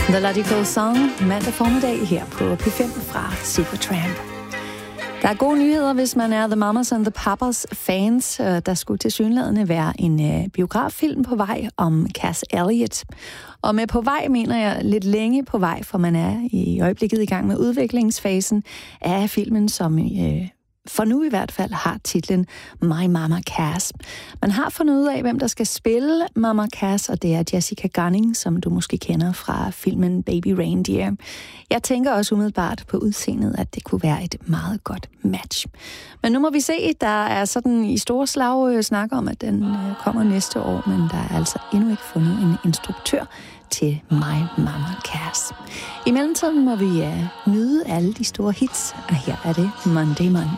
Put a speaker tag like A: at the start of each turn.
A: The Logical Song, mandag formiddag her på P5 fra Supertramp. Der er gode nyheder, hvis man er The Mamas and the Papas fans. Der skulle tilsyneladende være en biograffilm på vej om Cass Elliot. Og med på vej mener jeg lidt længe på vej, for man er i øjeblikket i gang med udviklingsfasen af filmen, som for nu i hvert fald har titlen My Mama Cass. Man har fundet ud af, hvem der skal spille Mama Cass, og det er Jessica Gunning, som du måske kender fra filmen Baby Reindeer. Jeg tænker også umiddelbart på udseendet, at det kunne være et meget godt match. Men nu må vi se, der er sådan i store slag snak om, at den kommer næste år, men der er altså endnu ikke fundet en instruktør til My Mama Cass. I mellemtiden må vi nyde alle de store hits, og her er det Monday Monday.